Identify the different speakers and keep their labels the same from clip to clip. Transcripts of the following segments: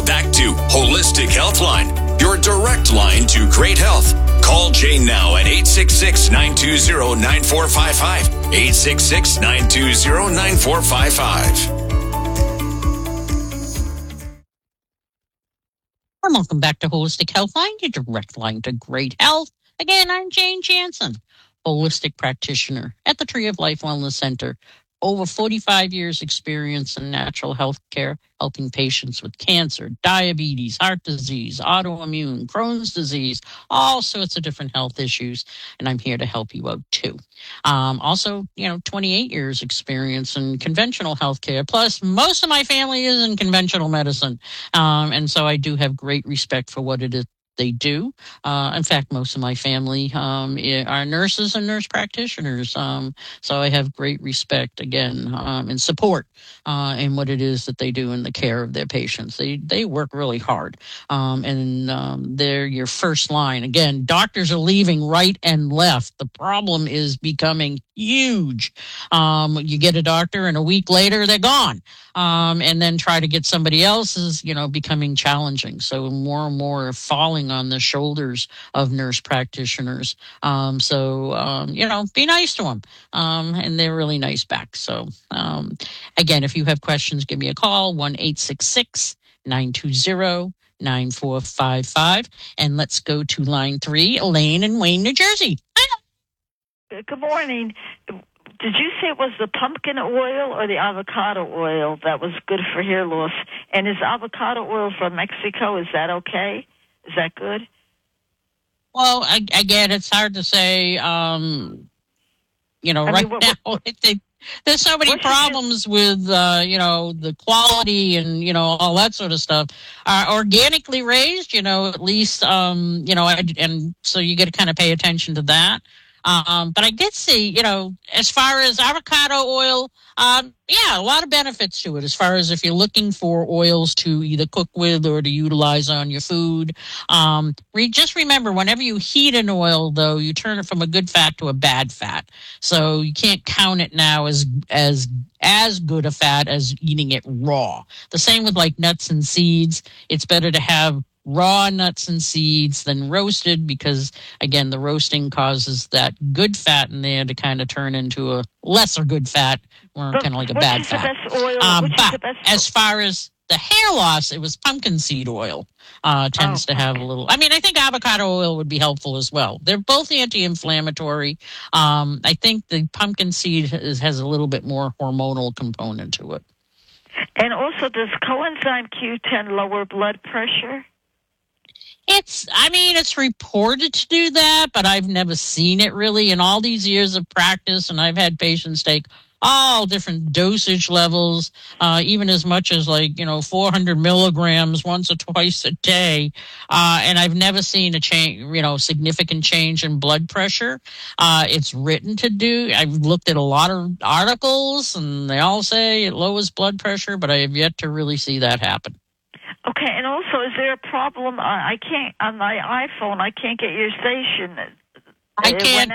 Speaker 1: back to Holistic Healthline, your direct line to great health. Call Jane now at 866-920-9455. 866-920-9455.
Speaker 2: And welcome back to Holistic Healthline, your direct line to great health. Again, I'm Jane Jansen, holistic practitioner at the Tree of Life Wellness Center. Over 45 years experience in natural health care, helping patients with cancer, diabetes, heart disease, autoimmune, Crohn's disease, all sorts of different health issues. And I'm here to help you out too. Also, 28 years experience in conventional health care. Plus, most of my family is in conventional medicine. And so I do have great respect for what it is they do. In fact, most of my family are nurses and nurse practitioners. So I have great respect, again, and support in what it is that they do in the care of their patients. They work really hard, and they're your first line. Again, doctors are leaving right and left. The problem is becoming huge. You get a doctor, and a week later, they're gone. And then try to get somebody else is, becoming challenging. So more and more are falling on the shoulders of nurse practitioners. So be nice to them. And they're really nice back. So, again, if you have questions, give me a call, 1-866-920-9455. And let's go to line 3, Elaine in Wayne, New Jersey.
Speaker 3: Good morning. Did you say it was the pumpkin oil or the avocado oil that was good for hair loss? And is avocado oil from Mexico? Is that okay? Is that good?
Speaker 2: Well, again, it's hard to say. Now, there's so many problems with, the quality and, all that sort of stuff. Organically raised, at least, and so you got to kind of pay attention to that. But I did see, as far as avocado oil, a lot of benefits to it as far as if you're looking for oils to either cook with or to utilize on your food. Just remember, whenever you heat an oil, though, you turn it from a good fat to a bad fat. So you can't count it now as good a fat as eating it raw. The same with like nuts and seeds. It's better to have raw nuts and seeds than roasted because, again, the roasting causes that good fat in there to kind of turn into a lesser good fat or kind of like a bad fat. But as far as the hair loss, it was pumpkin seed oil tends to have a little. I mean, I think avocado oil would be helpful as well. They're both anti-inflammatory. I think the pumpkin seed has a little bit more hormonal component to it.
Speaker 3: And also, does coenzyme Q10 lower blood pressure?
Speaker 2: It's reported to do that, but I've never seen it really in all these years of practice. And I've had patients take all different dosage levels, even as much as 400 milligrams once or twice a day. And I've never seen a change, significant change in blood pressure. It's written to do. I've looked at a lot of articles and they all say it lowers blood pressure, but I have yet to really see that happen.
Speaker 3: Okay, and also, is there a problem? I can't on my iPhone. I can't get your station.
Speaker 2: I can't.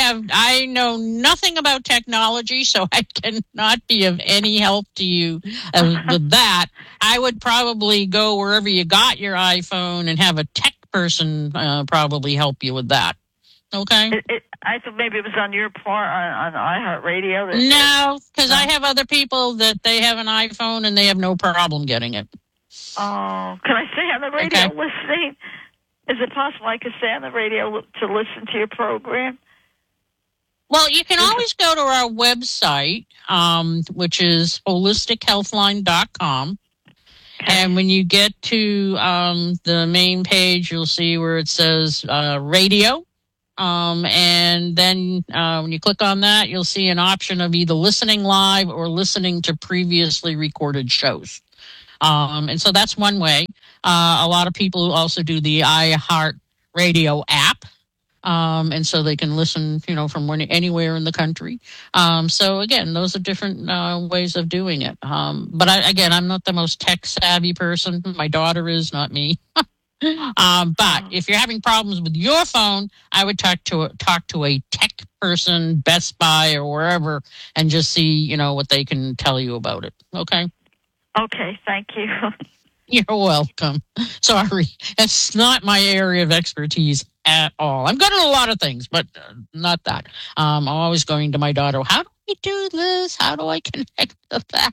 Speaker 2: I know nothing about technology, so I cannot be of any help to you with that. I would probably go wherever you got your iPhone and have a tech person probably help you with that. Okay.
Speaker 3: I thought maybe it was on your part on iHeartRadio.
Speaker 2: No, because I have other people that they have an iPhone and they have no problem getting it.
Speaker 3: Oh, can I stay on the radio listening? Is it possible I could stay on the radio to listen to your program?
Speaker 2: Well, you can always go to our website, which is holistichealthline.com. And when you get to the main page, you'll see where it says radio. And then when you click on that, you'll see an option of either listening live or listening to previously recorded shows. And so that's one way. A lot of people also do the iHeart Radio app. And so they can listen, from anywhere in the country. So again, those are different ways of doing it. But I'm not the most tech savvy person. My daughter is, not me. But if you're having problems with your phone, I would talk to a tech person, Best Buy or wherever, and just see, what they can tell you about it. Okay.
Speaker 3: Okay, thank you.
Speaker 2: You're welcome. Sorry, that's not my area of expertise at all. I'm good at a lot of things, but not that. I'm always going to my daughter. How do I do this? How do I connect with that?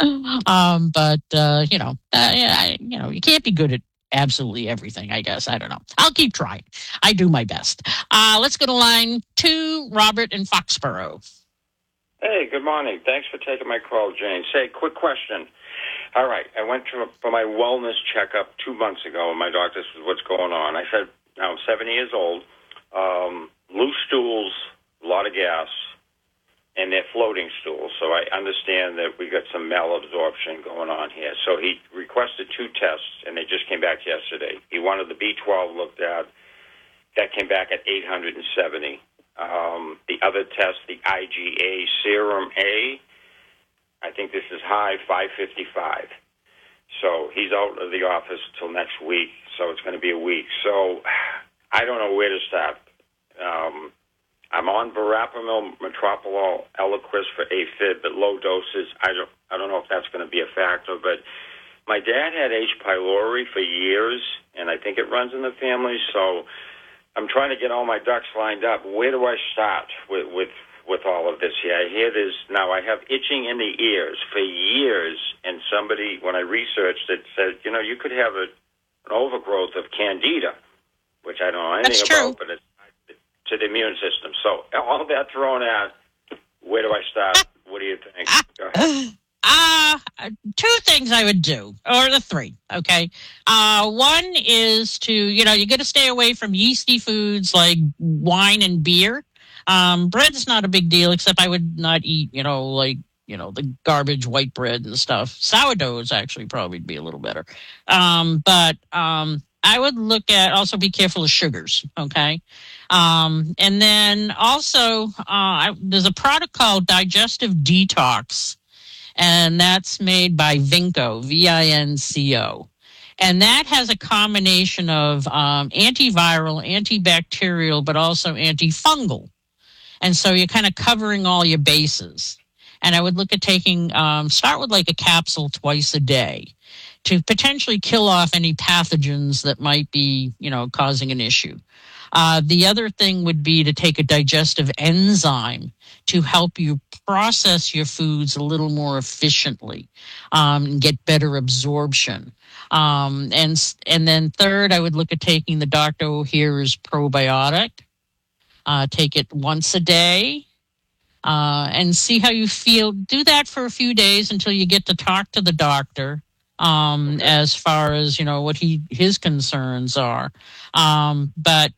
Speaker 2: But yeah, you can't be good at absolutely everything. I guess I don't know. I'll keep trying. I do my best. Let's go to line 2, Robert in Foxborough.
Speaker 4: Hey, good morning. Thanks for taking my call, Jane. Say, quick question. All right, I went for my wellness checkup 2 months ago, and my doctor said, what's going on? I said, now I'm 70 years old, loose stools, a lot of gas, and they're floating stools. So I understand that we got some malabsorption going on here. So he requested 2 tests, and they just came back yesterday. He wanted the B12 looked at. That came back at 870. The other test, the IgA serum A, I think this is high, 555. So he's out of the office till next week, so it's going to be a week. So I don't know where to start. I'm on verapamil, metoprolol, Eliquis for AFib, but low doses. I don't know if that's going to be a factor, but my dad had H. pylori for years, and I think it runs in the family, so I'm trying to get all my ducks lined up. Where do I start with all of this here? I hear this now. I have itching in the ears for years, and somebody, when I researched it, said, you could have an overgrowth of candida, which I don't know anything about, but it's to the immune system. So all that thrown out, where do I start? What do you think? Go ahead.
Speaker 2: 2 things I would do, or the 3, okay? One is to, you got to stay away from yeasty foods like wine and beer. Bread's not a big deal, except I would not eat, the garbage white bread and stuff. Sourdough is actually probably be a little better. But I would look at, also be careful of sugars, okay? And then also, there's a product called Digestive Detox, and that's made by Vinco, Vinco. And that has a combination of antiviral, antibacterial, but also antifungal. And so you're kind of covering all your bases. And I would look at taking, start with like a capsule twice a day to potentially kill off any pathogens that might be, causing an issue. The other thing would be to take a digestive enzyme to help you process your foods a little more efficiently and get better absorption. And then third, I would look at taking the Dr. O'Hare's probiotic. Take it once a day and see how you feel. Do that for a few days until you get to talk to the doctor. As far as, what his concerns are. But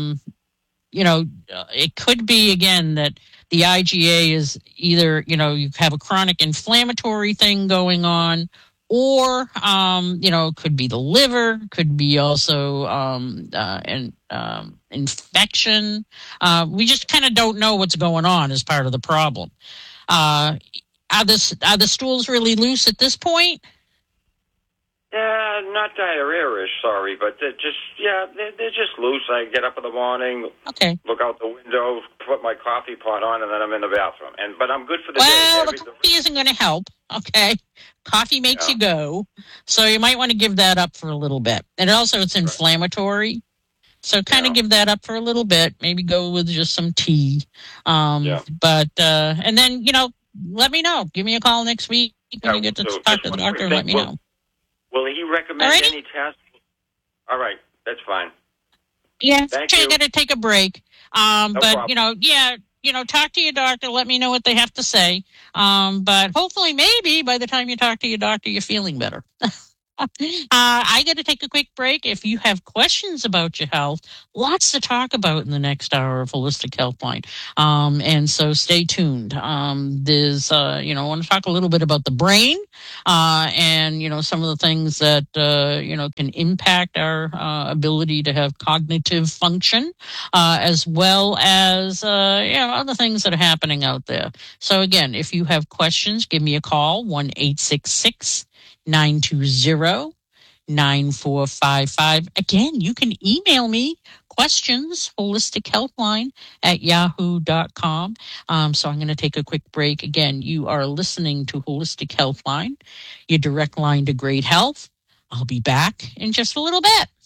Speaker 2: it could be, again, that the IgA is either, you have a chronic inflammatory thing going on, or, it could be the liver, could be also an infection. We just kind of don't know what's going on as part of the problem. Are the stools really loose at this point?
Speaker 4: Yeah, not diarrhea-ish, sorry, but they're just loose. I get up in the morning, look out the window, put my coffee pot on, and then I'm in the bathroom. But I'm good for the day.
Speaker 2: Well, the coffee isn't going to help, okay? Coffee makes you go, so you might want to give that up for a little bit. And also, it's inflammatory, so kind of give that up for a little bit. Maybe go with just some tea. But, and then, let me know. Give me a call next week when you get to talk to the doctor and let me know.
Speaker 4: Will he recommend any tests? All right, that's fine.
Speaker 2: Yeah,
Speaker 4: Thank you.
Speaker 2: You got to take a break.
Speaker 4: No
Speaker 2: but
Speaker 4: problem.
Speaker 2: Talk to your doctor. Let me know what they have to say. But hopefully, maybe by the time you talk to your doctor, you're feeling better. I got to take a quick break. If you have questions about your health, lots to talk about in the next hour of Holistic Healthline. And so stay tuned. There's, I want to talk a little bit about the brain, and, some of the things that, can impact our ability to have cognitive function, as well as, other things that are happening out there. So again, if you have questions, give me a call, 1-866-920-9455. Again, you can email me questions, holistichealthline@yahoo.com. So I'm going to take a quick break. Again, you are listening to Holistic Healthline, your direct line to great health. I'll be back in just a little bit.